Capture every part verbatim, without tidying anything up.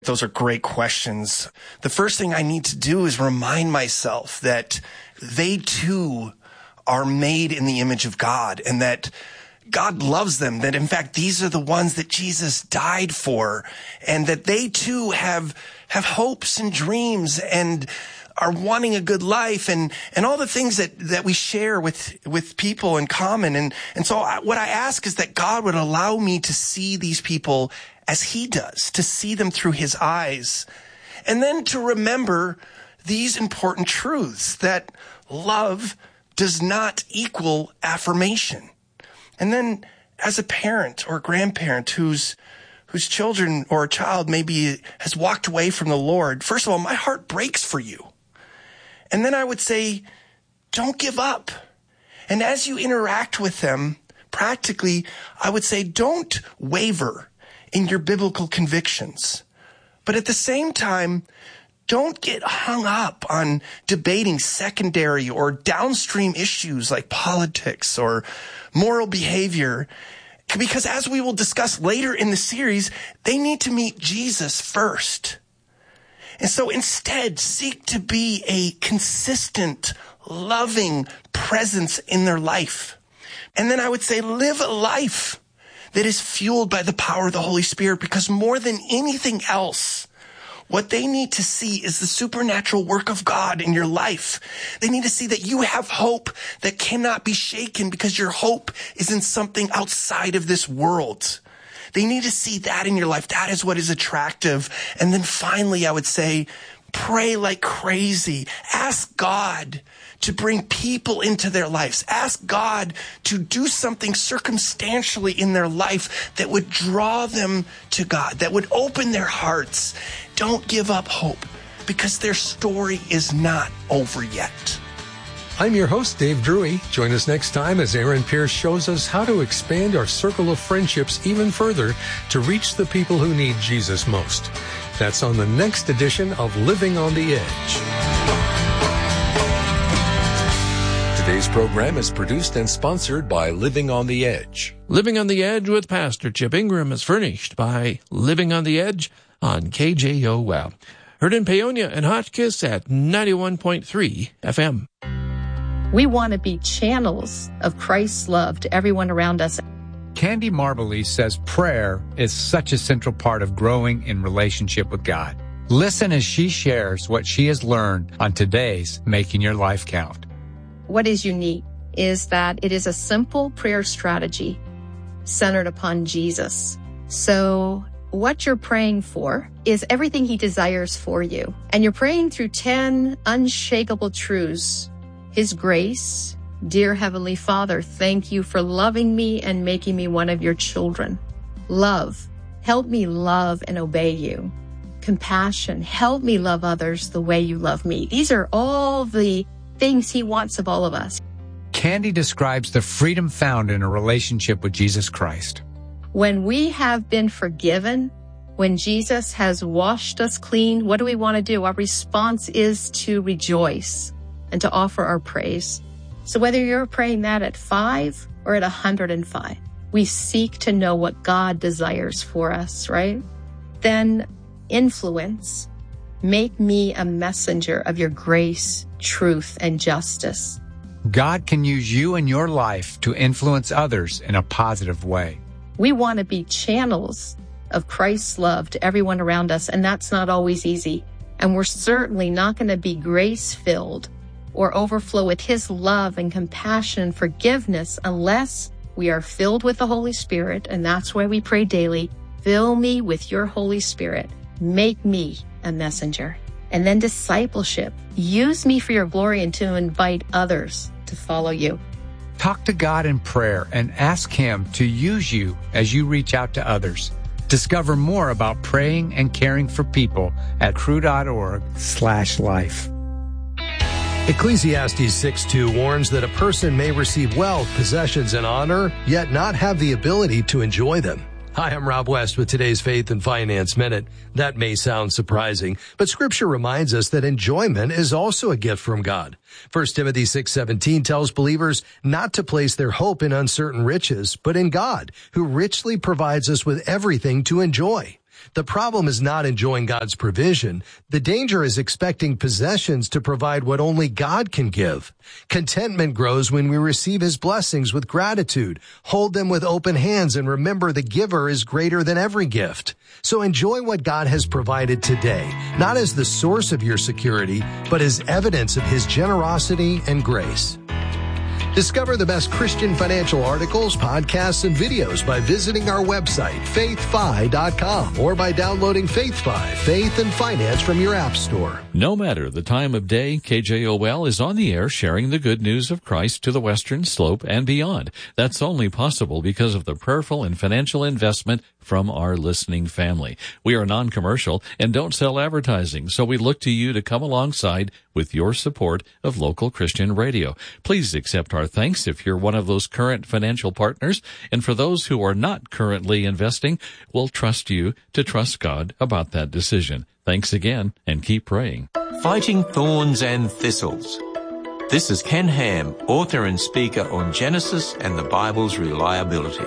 Those are great questions. The first thing I need to do is remind myself that they too are made in the image of God and that God loves them, that in fact, these are the ones that Jesus died for, and that they too have, have hopes and dreams and are wanting a good life and, and all the things that, that we share with, with people in common. And, and so I, what I ask is that God would allow me to see these people as he does, to see them through his eyes, and then to remember these important truths, that love does not equal affirmation. And then as a parent or grandparent whose whose children or a child maybe has walked away from the Lord, first of all, my heart breaks for you. And then I would say, don't give up. And as you interact with them, practically, I would say, don't waver in your biblical convictions. But at the same time, don't get hung up on debating secondary or downstream issues like politics or moral behavior. Because as we will discuss later in the series, they need to meet Jesus first. And so instead, seek to be a consistent, loving presence in their life. And then I would say, live a life that is fueled by the power of the Holy Spirit, because more than anything else, what they need to see is the supernatural work of God in your life. They need to see that you have hope that cannot be shaken because your hope is in something outside of this world. They need to see that in your life. That is what is attractive. And then finally, I would say, pray like crazy. Ask God to bring people into their lives. Ask God to do something circumstantially in their life that would draw them to God, that would open their hearts. Don't give up hope, because their story is not over yet. I'm your host, Dave Drury. Join us next time as Aaron Pierce shows us how to expand our circle of friendships even further to reach the people who need Jesus most. That's on the next edition of Living on the Edge. Today's program is produced and sponsored by Living on the Edge. Living on the Edge with Pastor Chip Ingram is furnished by Living on the Edge on K J O L. Heard in Paonia and Hotchkiss at ninety-one point three F M. We want to be channels of Christ's love to everyone around us. Candy Marbley says prayer is such a central part of growing in relationship with God. Listen as she shares what she has learned on today's Making Your Life Count. What is unique is that it is a simple prayer strategy centered upon Jesus. So what you're praying for is everything he desires for you. And you're praying through ten unshakable truths. His grace, dear Heavenly Father, thank you for loving me and making me one of your children. Love, help me love and obey you. Compassion, help me love others the way you love me. These are all the things he wants of all of us. Candy describes the freedom found in a relationship with Jesus Christ. When we have been forgiven, when Jesus has washed us clean, what do we want to do? Our response is to rejoice and to offer our praise. So whether you're praying that at five or at one hundred five, we seek to know what God desires for us, right? Then influence. Make me a messenger of your grace, truth, and justice. God can use you in your life to influence others in a positive way. We want to be channels of Christ's love to everyone around us, and that's not always easy. And we're certainly not going to be grace-filled or overflow with his love and compassion and forgiveness unless we are filled with the Holy Spirit, and that's why we pray daily. Fill me with your Holy Spirit. Make me a messenger. And then discipleship. Use me for your glory and to invite others to follow you. Talk to God in prayer and ask him to use you as you reach out to others. Discover more about praying and caring for people at cru.org slash life. Ecclesiastes six two warns that a person may receive wealth, possessions, and honor, yet not have the ability to enjoy them. Hi, I'm Rob West with today's Faith and Finance Minute. That may sound surprising, but Scripture reminds us that enjoyment is also a gift from God. First Timothy six seventeen tells believers not to place their hope in uncertain riches, but in God, who richly provides us with everything to enjoy. The problem is not enjoying God's provision. The danger is expecting possessions to provide what only God can give. Contentment grows when we receive His blessings with gratitude, hold them with open hands, and remember the giver is greater than every gift. So enjoy what God has provided today, not as the source of your security, but as evidence of His generosity and grace. Discover the best Christian financial articles, podcasts, and videos by visiting our website, faith fi dot com, or by downloading FaithFi, Faith and Finance, from your app store. No matter the time of day, K J O L is on the air sharing the good news of Christ to the Western Slope and beyond. That's only possible because of the prayerful and financial investment from our listening family. We are non-commercial and don't sell advertising, so we look to you to come alongside with your support of local Christian radio. Please accept our thanks if you're one of those current financial partners, and for those who are not currently investing, we'll trust you to trust God about that decision. Thanks again, and keep praying. Fighting Thorns and Thistles. This is Ken Ham, author and speaker on Genesis and the Bible's reliability.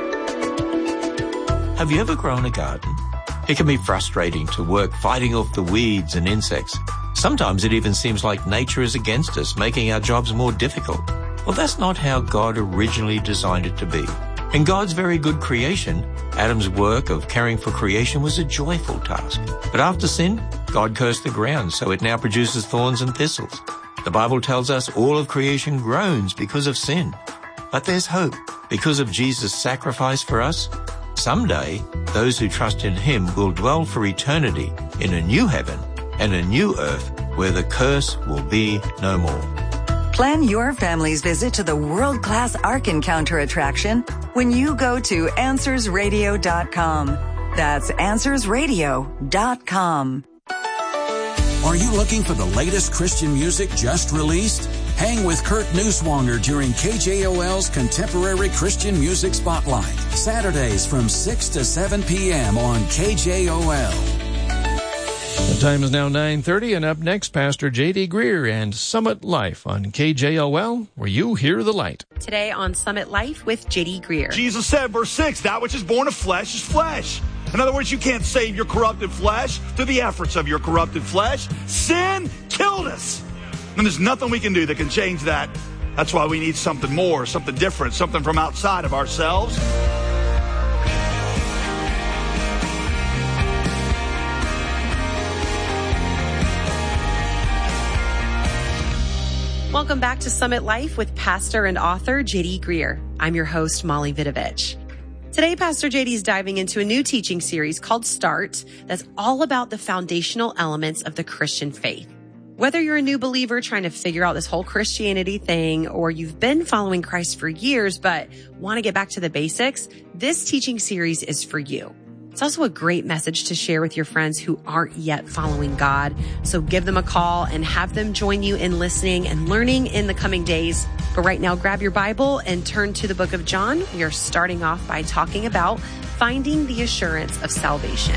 Have you ever grown a garden? It can be frustrating to work fighting off the weeds and insects. Sometimes it even seems like nature is against us, making our jobs more difficult. Well, that's not how God originally designed it to be. In God's very good creation, Adam's work of caring for creation was a joyful task. But after sin, God cursed the ground, so it now produces thorns and thistles. The Bible tells us all of creation groans because of sin. But there's hope. Because of Jesus' sacrifice for us, someday those who trust in Him will dwell for eternity in a new heaven and a new earth where the curse will be no more. Plan your family's visit to the world-class Ark Encounter attraction when you go to answers radio dot com. That's answers radio dot com. Are you looking for the latest Christian music just released? Hang with Kurt Neuswanger during K J O L's Contemporary Christian Music Spotlight, Saturdays from six to seven p.m. on K J O L. The time is now nine thirty, and up next, Pastor J D. Greer and Summit Life on K J O L, where you hear the light. Today on Summit Life with J D. Greer. Jesus said, verse six, that which is born of flesh is flesh. In other words, you can't save your corrupted flesh through the efforts of your corrupted flesh. Sin killed us. And there's nothing we can do that can change that. That's why we need something more, something different, something from outside of ourselves. Welcome back to Summit Life with pastor and author J D. Greer. I'm your host, Molly Vidovich. Today, Pastor J D is diving into a new teaching series called Start that's all about the foundational elements of the Christian faith. Whether you're a new believer trying to figure out this whole Christianity thing, or you've been following Christ for years but want to get back to the basics, this teaching series is for you. It's also a great message to share with your friends who aren't yet following God. So give them a call and have them join you in listening and learning in the coming days. But right now, grab your Bible and turn to the book of John. We are starting off by talking about finding the assurance of salvation.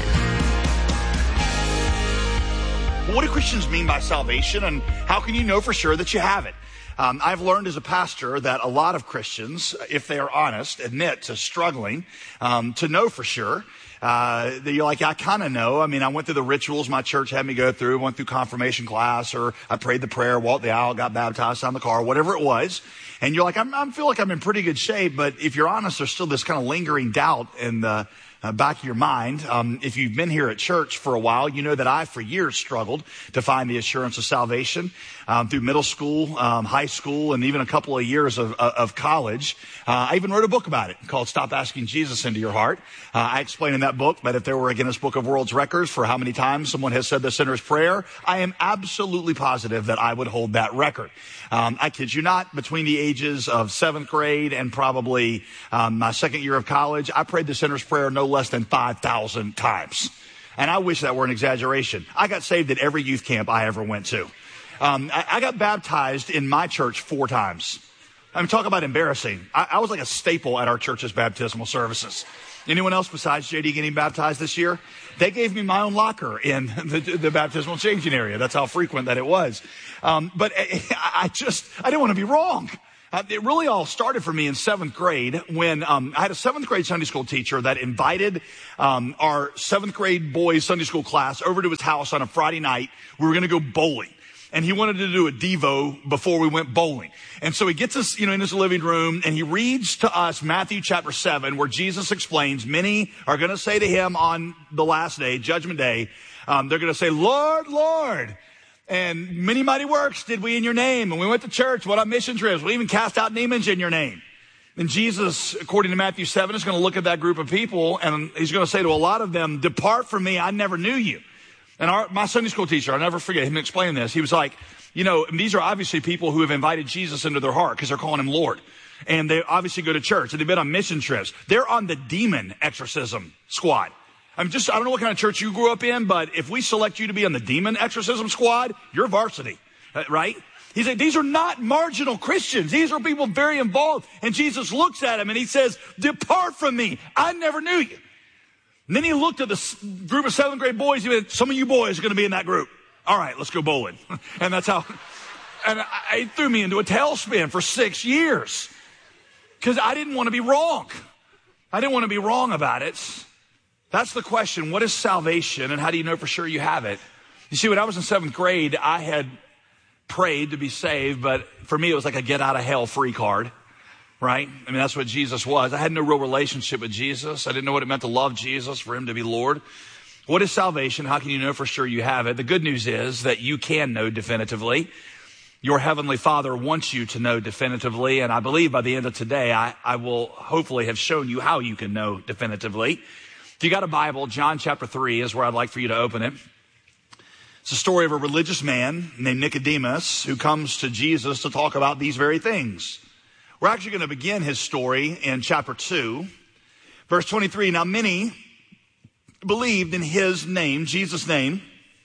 What do Christians mean by salvation, and how can you know for sure that you have it? Um, I've learned as a pastor that a lot of Christians, if they are honest, admit to struggling um, to know for sure. Uh, you're like, I kind of know. I mean, I went through the rituals my church had me go through, went through confirmation class, or I prayed the prayer, walked the aisle, got baptized on the car, whatever it was. And you're like, I'm, I feel like I'm in pretty good shape. But if you're honest, there's still this kind of lingering doubt in the uh, back of your mind. Um, if you've been here at church for a while, you know that I, for years, struggled to find the assurance of salvation. Um, through middle school, um, high school, and even a couple of years of, of college. Uh, I even wrote a book about it called Stop Asking Jesus Into Your Heart. Uh, I explain in that book that if there were a Guinness Book of World Records for how many times someone has said the sinner's prayer, I am absolutely positive that I would hold that record. Um, I kid you not, between the ages of seventh grade and probably um, my second year of college, I prayed the sinner's prayer no less than five thousand times. And I wish that were an exaggeration. I got saved at every youth camp I ever went to. Um, I, I got baptized in my church four times. I mean, talk about embarrassing. I, I was like a staple at our church's baptismal services. Anyone else besides J D getting baptized this year? They gave me my own locker in the, the baptismal changing area. That's how frequent that it was. Um, but I, I just, I didn't want to be wrong. Uh, it really all started for me in seventh grade when um, I had a seventh grade Sunday school teacher that invited um, our seventh grade boys Sunday school class over to his house on a Friday night. We were going to go bowling. And he wanted to do a Devo before we went bowling. And so he gets us, you know, in his living room and he reads to us Matthew chapter seven, where Jesus explains, many are going to say to him on the last day, judgment day, um, they're going to say, Lord, Lord, and many mighty works did we in your name. And we went to church, what on mission trips. We even cast out demons in your name. And Jesus, according to Matthew seven, is going to look at that group of people and he's going to say to a lot of them, depart from me, I never knew you. And our, my Sunday school teacher, I'll never forget him explaining this. He was like, you know, these are obviously people who have invited Jesus into their heart because they're calling him Lord. And they obviously go to church and they've been on mission trips. They're on the demon exorcism squad. I'm just, I don't know what kind of church you grew up in, but if we select you to be on the demon exorcism squad, you're varsity, right? He said, these are not marginal Christians. These are people very involved. And Jesus looks at him and he says, depart from me. I never knew you. And then he looked at the group of seventh grade boys. He went, some of you boys are going to be in that group. All right, let's go bowling. And that's how, and I, it threw me into a tailspin for six years because I didn't want to be wrong. I didn't want to be wrong about it. That's the question. What is salvation and how do you know for sure you have it? You see, when I was in seventh grade, I had prayed to be saved, but for me, it was like a get out of hell free card. Right? I mean, that's what Jesus was. I had no real relationship with Jesus. I didn't know what it meant to love Jesus, for him to be Lord. What is salvation? How can you know for sure you have it? The good news is that you can know definitively. Your heavenly Father wants you to know definitively. And I believe by the end of today, I, I will hopefully have shown you how you can know definitively. If you got a Bible, John chapter three is where I'd like for you to open it. It's a story of a religious man named Nicodemus who comes to Jesus to talk about these very things. We're actually going to begin his story in chapter two, verse twenty-three. Now many believed in his name, Jesus' name,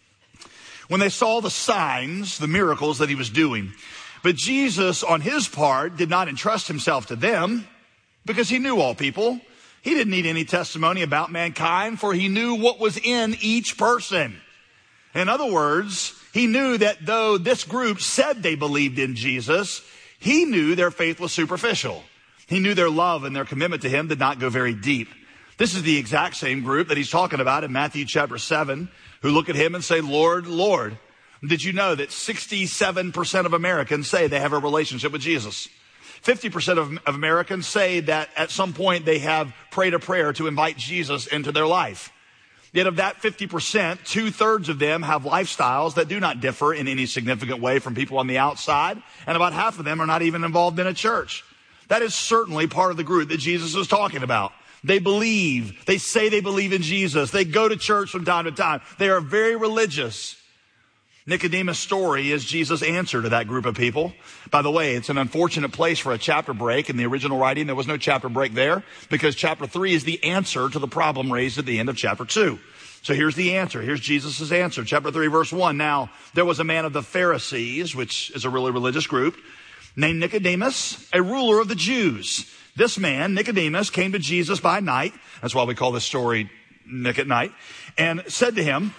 when they saw the signs, the miracles that he was doing. But Jesus, on his part, did not entrust himself to them because he knew all people. He didn't need any testimony about mankind, for he knew what was in each person. In other words, he knew that though this group said they believed in Jesus, he knew their faith was superficial. He knew their love and their commitment to him did not go very deep. This is the exact same group that he's talking about in Matthew chapter seven, who look at him and say, Lord, Lord. Did you know that sixty-seven percent of Americans say they have a relationship with Jesus? fifty percent of, of Americans say that at some point they have prayed a prayer to invite Jesus into their life. Yet of that fifty percent, two-thirds of them have lifestyles that do not differ in any significant way from people on the outside, and about half of them are not even involved in a church. That is certainly part of the group that Jesus is talking about. They believe. They say they believe in Jesus. They go to church from time to time. They are very religious. Nicodemus' story is Jesus' answer to that group of people. By the way, it's an unfortunate place for a chapter break. In the original writing, there was no chapter break there because chapter three is the answer to the problem raised at the end of chapter two. So here's the answer. Here's Jesus' answer. Chapter three, verse one. Now, there was a man of the Pharisees, which is a really religious group, named Nicodemus, a ruler of the Jews. This man, Nicodemus, came to Jesus by night. That's why we call this story Nick at Night. And said to him,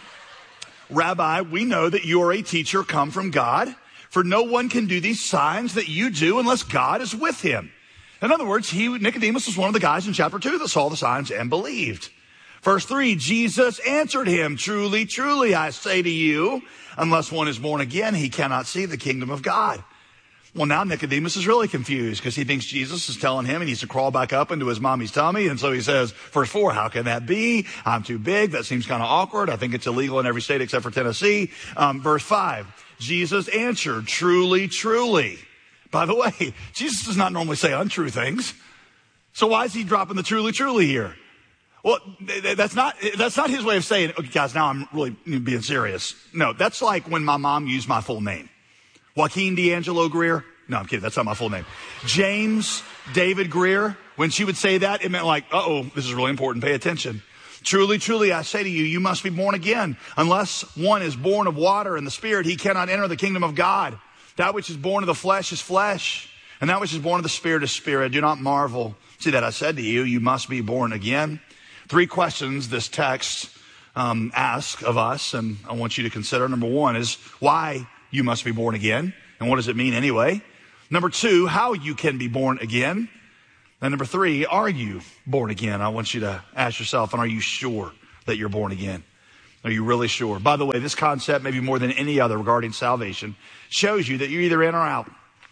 Rabbi, we know that you are a teacher come from God, for no one can do these signs that you do unless God is with him. In other words, he, Nicodemus was one of the guys in chapter two that saw the signs and believed. Verse three, Jesus answered him, truly, truly, I say to you, unless one is born again, he cannot see the kingdom of God. Well, now Nicodemus is really confused because he thinks Jesus is telling him he needs to crawl back up into his mommy's tummy. And so he says, verse four, how can that be? I'm too big. That seems kind of awkward. I think it's illegal in every state except for Tennessee. Um, verse five, Jesus answered, truly, truly. By the way, Jesus does not normally say untrue things. So why is he dropping the truly, truly here? Well, that's not, that's not his way of saying, okay, guys, now I'm really being serious. No, that's like when my mom used my full name. Joaquin D'Angelo Greer. No, I'm kidding. That's not my full name. James David Greer. When she would say that, it meant like, uh-oh, this is really important. Pay attention. Truly, truly, I say to you, you must be born again. Unless one is born of water and the Spirit, he cannot enter the kingdom of God. That which is born of the flesh is flesh, and that which is born of the Spirit is spirit. Do not marvel. See that I said to you, you must be born again. Three questions this text um, asks of us, and I want you to consider. Number one is why you must be born again. And what does it mean anyway? Number two, how you can be born again. And number three, are you born again? I want you to ask yourself, and are you sure that you're born again? Are you really sure? By the way, this concept, maybe more than any other regarding salvation, shows you that you're either in or out.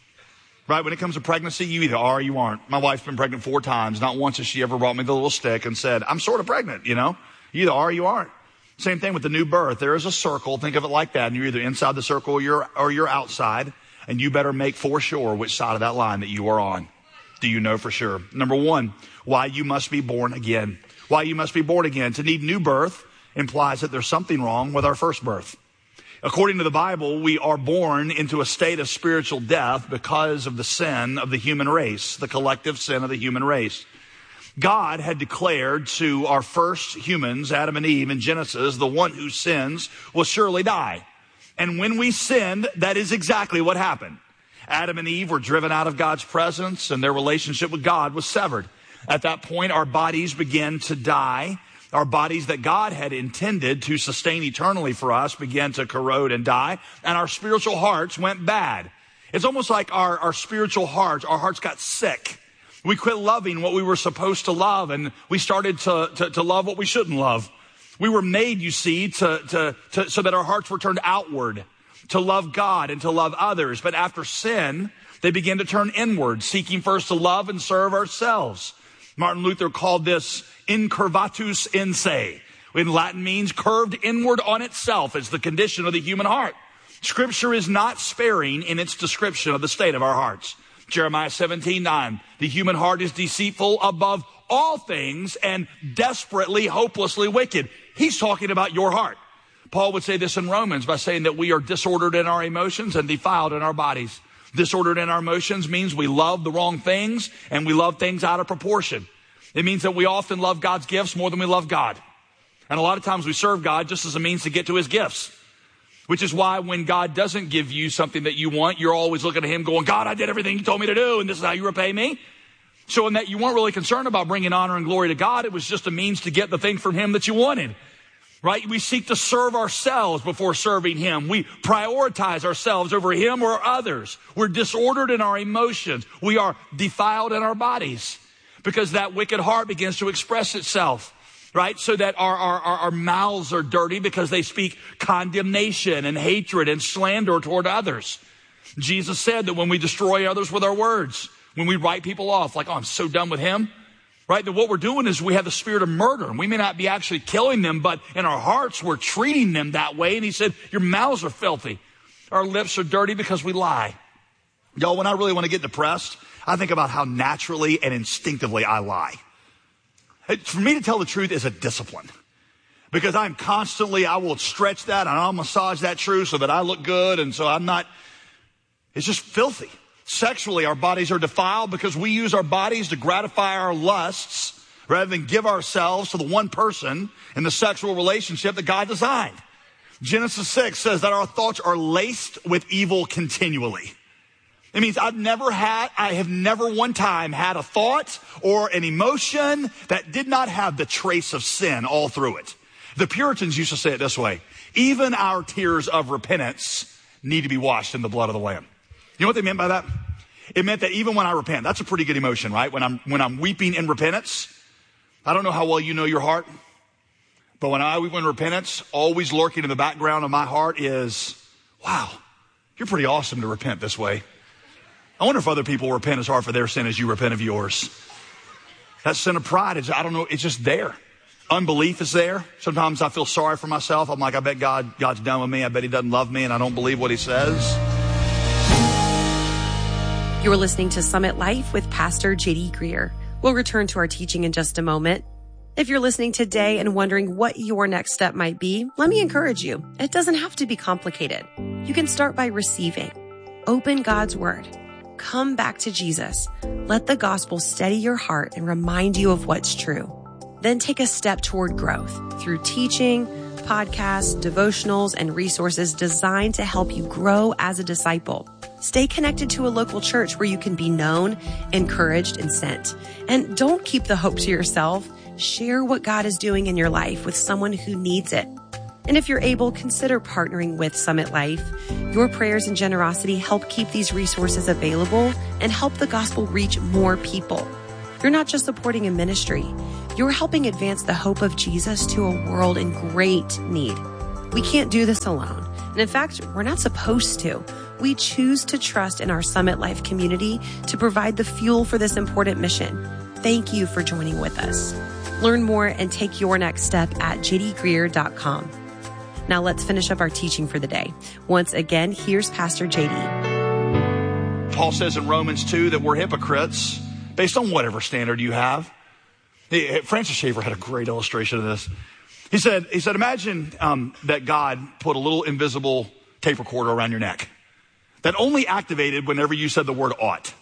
Right? When it comes to pregnancy, you either are or you aren't. My wife's been pregnant four times. Not once has she ever brought me the little stick and said, I'm sort of pregnant, you know? You either are or you aren't. Same thing with the new birth. There is a circle. Think of it like that. And you're either inside the circle or you're, or you're outside. And you better make for sure which side of that line that you are on. Do you know for sure? Number one, why you must be born again. Why you must be born again. To need new birth implies that there's something wrong with our first birth. According to the Bible, we are born into a state of spiritual death because of the sin of the human race, the collective sin of the human race. God had declared to our first humans, Adam and Eve in Genesis, the one who sins will surely die. And when we sinned, that is exactly what happened. Adam and Eve were driven out of God's presence and their relationship with God was severed. At that point, our bodies began to die. Our bodies that God had intended to sustain eternally for us began to corrode and die. And our spiritual hearts went bad. It's almost like our, our spiritual hearts, our hearts got sick. We quit loving what we were supposed to love, and we started to, to, to love what we shouldn't love. We were made, you see, to, to, to, so that our hearts were turned outward, to love God and to love others. But after sin, they began to turn inward, seeking first to love and serve ourselves. Martin Luther called this incurvatus in se. In Latin means curved inward on itself as the condition of the human heart. Scripture is not sparing in its description of the state of our hearts. Jeremiah seventeen nine, the human heart is deceitful above all things and desperately, hopelessly wicked. He's talking about your heart. Paul would say this in Romans by saying that we are disordered in our emotions and defiled in our bodies. Disordered in our emotions means we love the wrong things and we love things out of proportion. It means that we often love God's gifts more than we love God. And a lot of times we serve God just as a means to get to his gifts. Which is why when God doesn't give you something that you want, you're always looking at him going, God, I did everything you told me to do, and this is how you repay me. So in that you weren't really concerned about bringing honor and glory to God. It was just a means to get the thing from him that you wanted. Right? We seek to serve ourselves before serving him. We prioritize ourselves over him or others. We're disordered in our emotions. We are defiled in our bodies because that wicked heart begins to express itself. Right? So that our, our, our mouths are dirty because they speak condemnation and hatred and slander toward others. Jesus said that when we destroy others with our words, when we write people off, like, oh, I'm so done with him. Right? That what we're doing is we have the spirit of murder. And we may not be actually killing them, but in our hearts, we're treating them that way. And he said, your mouths are filthy. Our lips are dirty because we lie. Y'all, when I really want to get depressed, I think about how naturally and instinctively I lie. For me to tell the truth is a discipline because I'm constantly, I will stretch that and I'll massage that truth so that I look good. And so I'm not, it's just filthy. Sexually, our bodies are defiled because we use our bodies to gratify our lusts rather than give ourselves to the one person in the sexual relationship that God designed. Genesis six says that our thoughts are laced with evil continually. It means I've never had, I have never one time had a thought or an emotion that did not have the trace of sin all through it. The Puritans used to say it this way: even our tears of repentance need to be washed in the blood of the Lamb. You know what they meant by that? It meant that even when I repent, that's a pretty good emotion, right? When I'm, when I'm weeping in repentance, I don't know how well you know your heart, but when I weep in repentance, always lurking in the background of my heart is, wow, you're pretty awesome to repent this way. I wonder if other people repent as hard for their sin as you repent of yours. That sin of pride is, I don't know, it's just there. Unbelief is there. Sometimes I feel sorry for myself. I'm like, I bet God, God's done with me. I bet he doesn't love me and I don't believe what he says. You're listening to Summit Life with Pastor J D Greer. We'll return to our teaching in just a moment. If you're listening today and wondering what your next step might be, let me encourage you. It doesn't have to be complicated. You can start by receiving. Open God's word. Come back to Jesus. Let the gospel steady your heart and remind you of what's true. Then take a step toward growth through teaching, podcasts, devotionals, and resources designed to help you grow as a disciple. Stay connected to a local church where you can be known, encouraged, and sent. And don't keep the hope to yourself. Share what God is doing in your life with someone who needs it. And if you're able, consider partnering with Summit Life. Your prayers and generosity help keep these resources available and help the gospel reach more people. You're not just supporting a ministry, you're helping advance the hope of Jesus to a world in great need. We can't do this alone. And in fact, we're not supposed to. We choose to trust in our Summit Life community to provide the fuel for this important mission. Thank you for joining with us. Learn more and take your next step at j d greer dot com. Now let's finish up our teaching for the day. Once again, here's Pastor J D. Paul says in Romans two that we're hypocrites based on whatever standard you have. Francis Schaeffer had a great illustration of this. He said, he said, imagine um, that God put a little invisible tape recorder around your neck that only activated whenever you said the word ought.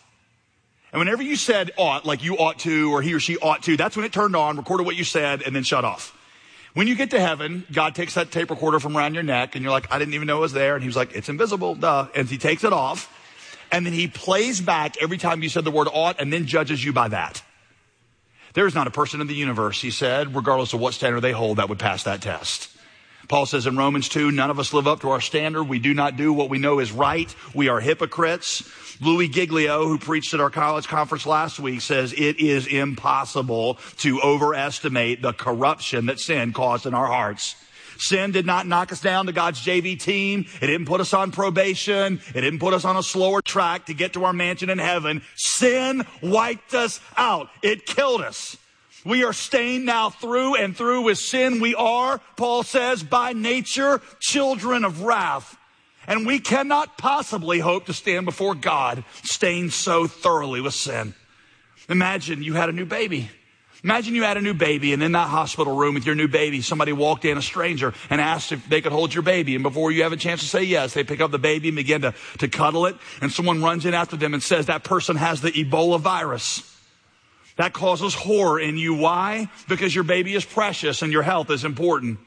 And whenever you said ought, like you ought to, or he or she ought to, that's when it turned on, recorded what you said, and then shut off. When you get to heaven, God takes that tape recorder from around your neck, and you're like, I didn't even know it was there. And he was like, it's invisible, duh. And he takes it off, and then he plays back every time you said the word ought, and then judges you by that. There is not a person in the universe, he said, regardless of what standard they hold, that would pass that test. Paul says in Romans two, none of us live up to our standard. We do not do what we know is right. We are hypocrites. Louis Giglio, who preached at our college conference last week, says it is impossible to overestimate the corruption that sin caused in our hearts. Sin did not knock us down to God's J V team. It didn't put us on probation. It didn't put us on a slower track to get to our mansion in heaven. Sin wiped us out. It killed us. We are stained now through and through with sin. We are, Paul says, by nature, children of wrath. And we cannot possibly hope to stand before God stained so thoroughly with sin. Imagine you had a new baby. Imagine you had a new baby, and in that hospital room with your new baby, somebody walked in, a stranger, and asked if they could hold your baby. And before you have a chance to say yes, they pick up the baby and begin to, to cuddle it. And someone runs in after them and says, that person has the Ebola virus. That causes horror in you. Why? Because your baby is precious and your health is important.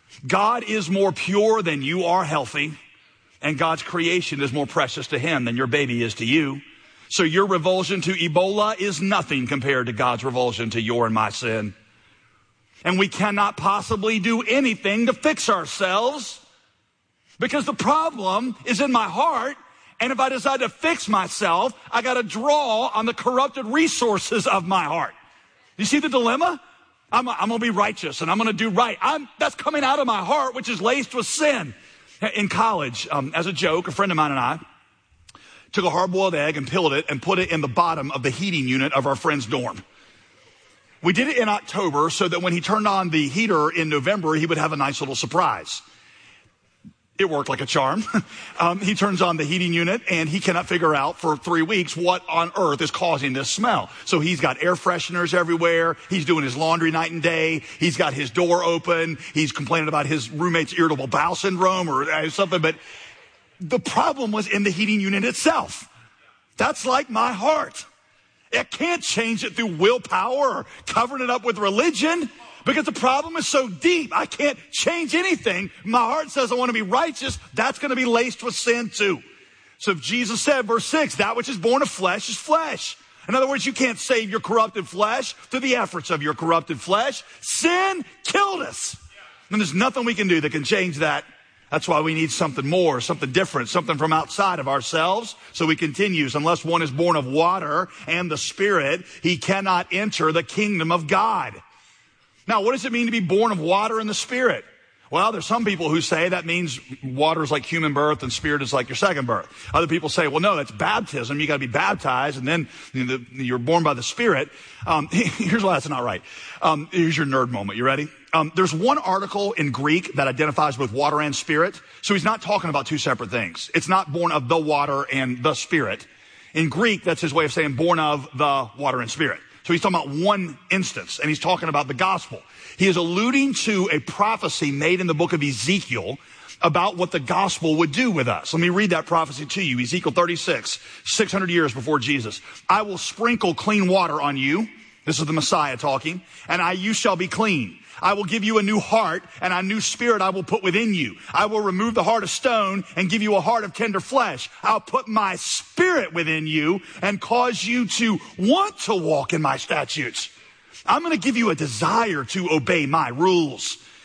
God is more pure than you are healthy, and God's creation is more precious to him than your baby is to you. So your revulsion to Ebola is nothing compared to God's revulsion to your and my sin. And we cannot possibly do anything to fix ourselves because the problem is in my heart. And if I decide to fix myself, I got to draw on the corrupted resources of my heart. You see the dilemma? I'm, I'm going to be righteous and I'm going to do right. I'm, that's coming out of my heart, which is laced with sin. In college, um, as a joke, a friend of mine and I took a hard-boiled egg and peeled it and put it in the bottom of the heating unit of our friend's dorm. We did it in October so that when he turned on the heater in November, he would have a nice little surprise. It worked like a charm. um, he turns on the heating unit and he cannot figure out for three weeks what on earth is causing this smell. So he's got air fresheners everywhere. He's doing his laundry night and day. He's got his door open. He's complaining about his roommate's irritable bowel syndrome or something. But the problem was in the heating unit itself. That's like my heart. I can't change it through willpower or covering it up with religion. Because the problem is so deep, I can't change anything. My heart says I want to be righteous. That's going to be laced with sin too. So if Jesus said, verse six, that which is born of flesh is flesh. In other words, you can't save your corrupted flesh through the efforts of your corrupted flesh. Sin killed us. And there's nothing we can do that can change that. That's why we need something more, something different, something from outside of ourselves. So he continues, unless one is born of water and the Spirit, he cannot enter the kingdom of God. Now, what does it mean to be born of water and the Spirit? Well, there's some people who say that means water is like human birth and Spirit is like your second birth. Other people say, well, no, that's baptism. You got to be baptized and then you're born by the Spirit. Um, here's why that's not right. Um, here's your nerd moment. You ready? Um, there's one article in Greek that identifies with water and Spirit. So he's not talking about two separate things. It's not born of the water and the Spirit. In Greek, that's his way of saying born of the water and Spirit. So he's talking about one instance, and he's talking about the gospel. He is alluding to a prophecy made in the book of Ezekiel about what the gospel would do with us. Let me read that prophecy to you. Ezekiel thirty-six, six hundred years before Jesus. I will sprinkle clean water on you. This is the Messiah talking. And I, you shall be clean. I will give you a new heart, and a new spirit I will put within you. I will remove the heart of stone and give you a heart of tender flesh. I'll put my spirit within you and cause you to want to walk in my statutes. I'm going to give you a desire to obey my rules.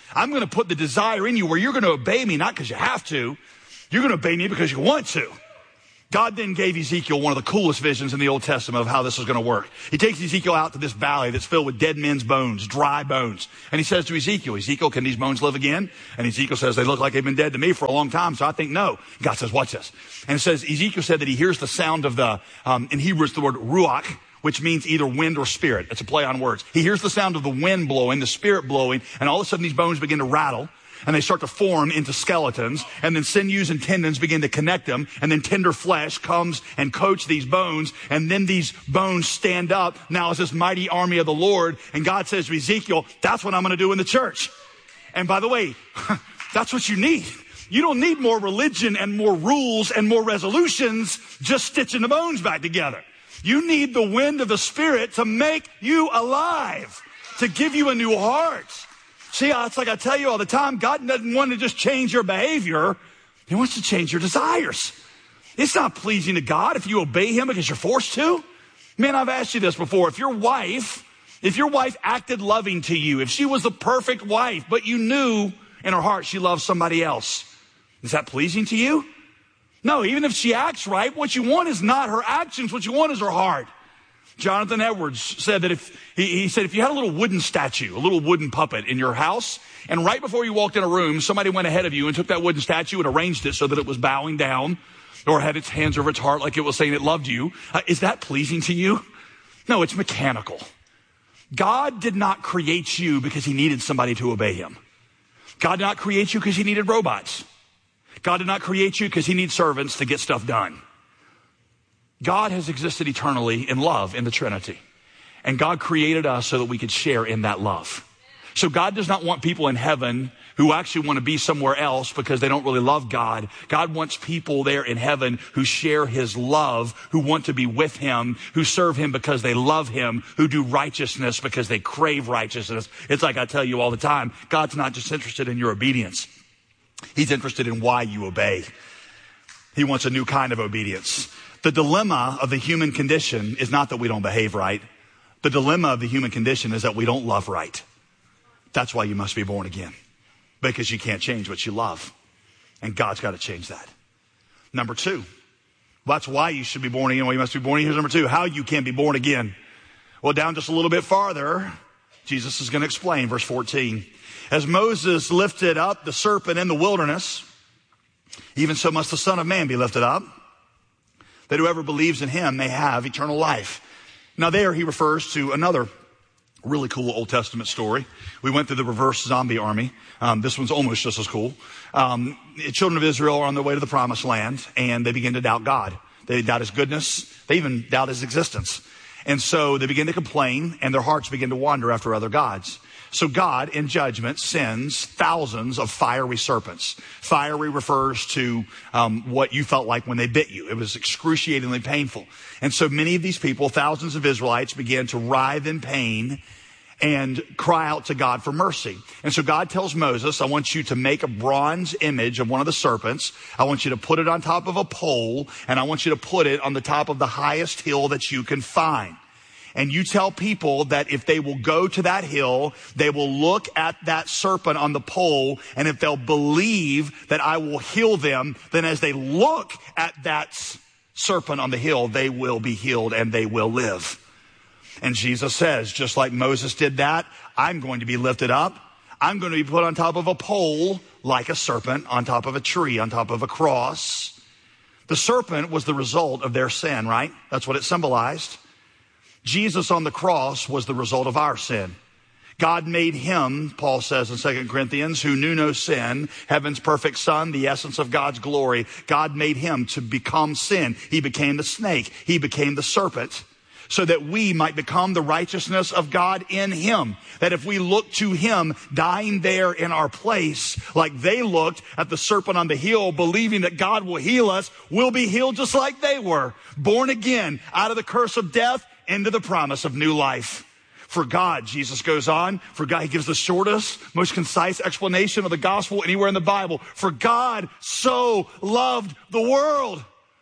I'm going to put the desire in you where you're going to obey me, not because you have to. You're going to obey me because you want to. God then gave Ezekiel one of the coolest visions in the Old Testament of how this was going to work. He takes Ezekiel out to this valley that's filled with dead men's bones, dry bones. And he says to Ezekiel, Ezekiel, can these bones live again? And Ezekiel says, they look like they've been dead to me for a long time, so I think no. God says, watch this. And it says, Ezekiel said that he hears the sound of the, um, in Hebrew it's the word ruach, which means either wind or spirit. It's a play on words. He hears the sound of the wind blowing, the spirit blowing, and all of a sudden these bones begin to rattle. And they start to form into skeletons, and then sinews and tendons begin to connect them, and then tender flesh comes and coats these bones, and then these bones stand up now as this mighty army of the Lord. And God says to Ezekiel, that's what I'm going to do in the church. And by the way, that's what you need. You don't need more religion and more rules and more resolutions just stitching the bones back together. You need the wind of the Spirit to make you alive, to give you a new heart. See, it's like I tell you all the time, God doesn't want to just change your behavior. He wants to change your desires. It's not pleasing to God if you obey him because you're forced to. Man, I've asked you this before. If your wife, if your wife acted loving to you, if she was the perfect wife, but you knew in her heart she loved somebody else, is that pleasing to you? No, even if she acts right, what you want is not her actions. What you want is her heart. Jonathan Edwards said that if, he, he said if you had a little wooden statue, a little wooden puppet in your house, and right before you walked in a room, somebody went ahead of you and took that wooden statue and arranged it so that it was bowing down or had its hands over its heart like it was saying it loved you, uh, is that pleasing to you? No, it's mechanical. God did not create you because he needed somebody to obey him. God did not create you because he needed robots. God did not create you because he needs servants to get stuff done. God has existed eternally in love in the Trinity. And God created us so that we could share in that love. So God does not want people in heaven who actually want to be somewhere else because they don't really love God. God wants people there in heaven who share his love, who want to be with him, who serve him because they love him, who do righteousness because they crave righteousness. It's like I tell you all the time, God's not just interested in your obedience. He's interested in why you obey. He wants a new kind of obedience. The dilemma of the human condition is not that we don't behave right. The dilemma of the human condition is that we don't love right. That's why you must be born again. Because you can't change what you love. And God's got to change that. Number two. Well, that's why you should be born again. Well, you must be born again. Here's number two. How you can be born again. Well, down just a little bit farther, Jesus is going to explain verse fourteen. As Moses lifted up the serpent in the wilderness, even so must the Son of Man be lifted up, that whoever believes in him may have eternal life. Now there he refers to another really cool Old Testament story. We went through the reverse zombie army. Um, this one's almost just as cool. Um, the children of Israel are on their way to the promised land, and they begin to doubt God. They doubt his goodness. They even doubt his existence. And so they begin to complain, and their hearts begin to wander after other gods. So God, in judgment, sends thousands of fiery serpents. Fiery refers to um, what you felt like when they bit you. It was excruciatingly painful. And so many of these people, thousands of Israelites, began to writhe in pain and cry out to God for mercy. And so God tells Moses, I want you to make a bronze image of one of the serpents. I want you to put it on top of a pole, and I want you to put it on the top of the highest hill that you can find. And you tell people that if they will go to that hill, they will look at that serpent on the pole, and if they'll believe that I will heal them, then as they look at that serpent on the hill, they will be healed and they will live. And Jesus says, just like Moses did that, I'm going to be lifted up. I'm going to be put on top of a pole like a serpent on top of a tree, on top of a cross. The serpent was the result of their sin, right? That's what it symbolized. Jesus on the cross was the result of our sin. God made him, Paul says in Second Corinthians, who knew no sin, heaven's perfect son, the essence of God's glory. God made him to become sin. He became the snake. He became the serpent so that we might become the righteousness of God in him. That if we look to him dying there in our place, like they looked at the serpent on the hill, believing that God will heal us, we'll be healed just like they were. Born again out of the curse of death into the promise of new life. For God, Jesus goes on, for God, he gives the shortest, most concise explanation of the gospel anywhere in the Bible. For God so loved the world.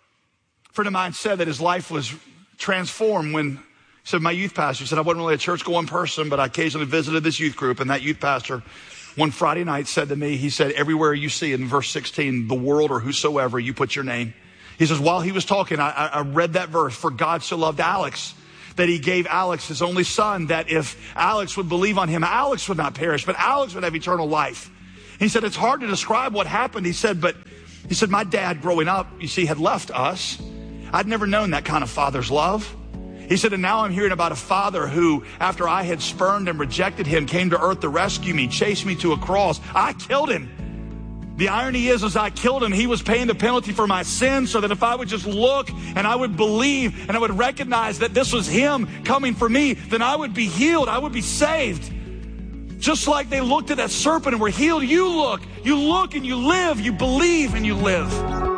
A friend of mine said that his life was transformed when, he said, my youth pastor, he said, I wasn't really a church-going person, but I occasionally visited this youth group, and that youth pastor one Friday night said to me, he said, everywhere you see in verse sixteen, the world or whosoever, you put your name. He says, while he was talking, I, I read that verse, for God so loved Alex, that he gave Alex his only son, that if Alex would believe on him, Alex would not perish, but Alex would have eternal life. He said, it's hard to describe what happened. He said, but he said, my dad growing up, you see, had left us. I'd never known that kind of father's love. He said, and now I'm hearing about a father who, after I had spurned and rejected him, came to earth to rescue me, chased me to a cross. I killed him. The irony is, as I killed him, he was paying the penalty for my sins, so that if I would just look and I would believe and I would recognize that this was him coming for me, then I would be healed. I would be saved. Just like they looked at that serpent and were healed, you look, you look and you live, you believe and you live.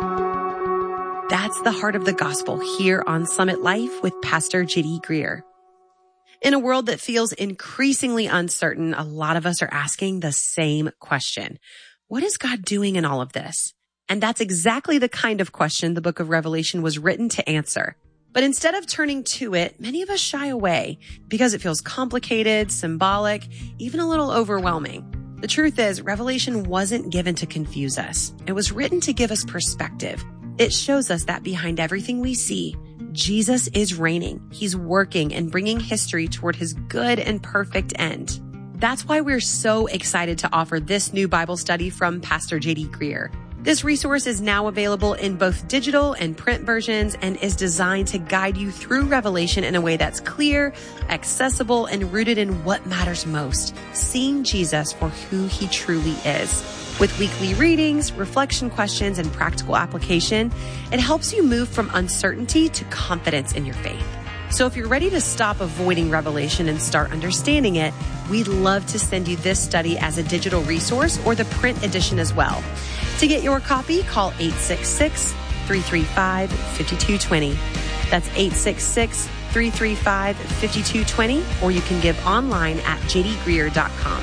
That's the heart of the gospel here on Summit Life with Pastor J D Greear. In a world that feels increasingly uncertain, a lot of us are asking the same question. What is God doing in all of this? And that's exactly the kind of question the book of Revelation was written to answer. But instead of turning to it, many of us shy away because it feels complicated, symbolic, even a little overwhelming. The truth is, Revelation wasn't given to confuse us. It was written to give us perspective. It shows us that behind everything we see, Jesus is reigning. He's working and bringing history toward his good and perfect end. That's why we're so excited to offer this new Bible study from Pastor J D Greear. This resource is now available in both digital and print versions and is designed to guide you through Revelation in a way that's clear, accessible, and rooted in what matters most, seeing Jesus for who he truly is. With weekly readings, reflection questions, and practical application, it helps you move from uncertainty to confidence in your faith. So if you're ready to stop avoiding Revelation and start understanding it, we'd love to send you this study as a digital resource or the print edition as well. To get your copy, call eight six six, three three five, five two two zero. That's eight six six, three three five, five two two zero, or you can give online at j d greear dot com.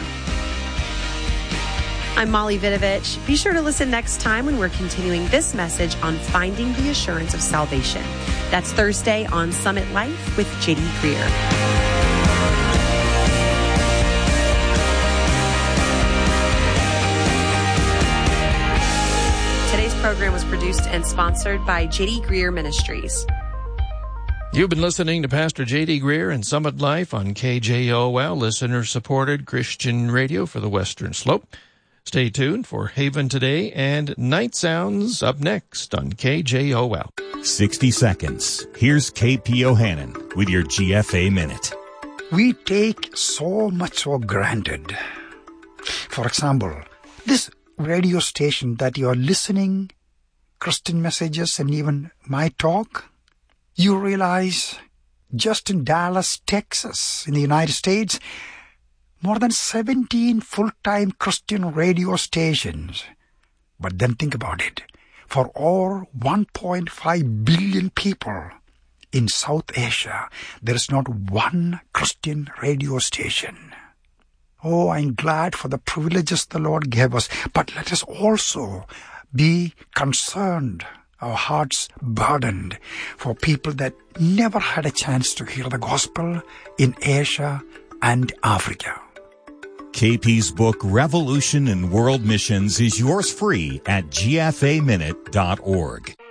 I'm Molly Vidovich. Be sure to listen next time when we're continuing this message on finding the assurance of salvation. That's Thursday on Summit Life with J D Greear. Today's program was produced and sponsored by J D Greear Ministries. You've been listening to Pastor J D Greear and Summit Life on K J O L, listener-supported Christian radio for the Western Slope. Stay tuned for Haven Today and Night Sounds up next on K J O L. sixty seconds. Here's K P Ohanan with your G F A Minute. We take so much for granted. For example, this radio station that you are listening, Christian messages and even my talk, you realize just in Dallas, Texas, in the United States, more than seventeen full-time Christian radio stations. But then think about it. For all one point five billion people in South Asia, there is not one Christian radio station. Oh, I'm glad for the privileges the Lord gave us. But let us also be concerned, our hearts burdened, for people that never had a chance to hear the gospel in Asia and Africa. K P's book, Revolution in World Missions, is yours free at g f a minute dot org.